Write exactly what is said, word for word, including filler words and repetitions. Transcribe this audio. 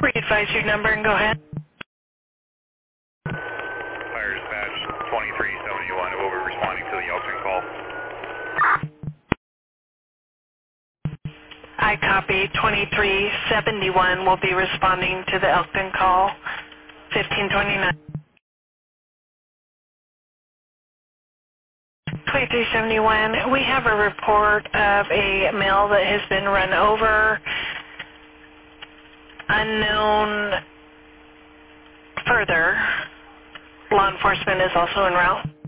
Re-advise your number and go ahead. Fire dispatch twenty-three seventy-one. We'll be responding to the Elkton call. I copy. twenty-three seventy-one will be responding to the Elkton call. fifteen twenty-nine. twenty-three seventy-one, we have a report of a male that has been run over. Unknown further. Law enforcement is also en route.